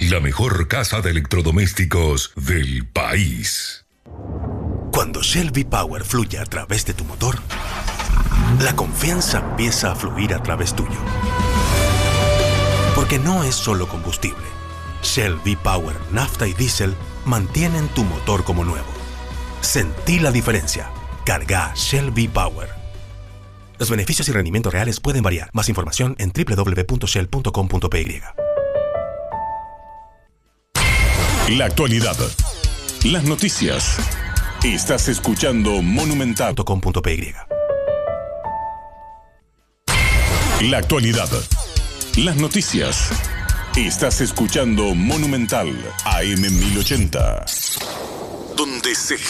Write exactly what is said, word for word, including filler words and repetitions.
la mejor casa de electrodomésticos del país. Cuando Shell V-Power fluye a través de tu motor, la confianza empieza a fluir a través tuyo. Porque no es solo combustible. Shell V-Power, nafta y diésel mantienen tu motor como nuevo. Sentí la diferencia. Carga Shell V-Power. Los beneficios y rendimientos reales pueden variar. Más información en doble u doble u doble u punto shell punto com punto p y. La actualidad. Las noticias. Estás escuchando Monumental punto com punto p y. La actualidad. Las noticias. Estás escuchando Monumental A M mil ochenta. Donde se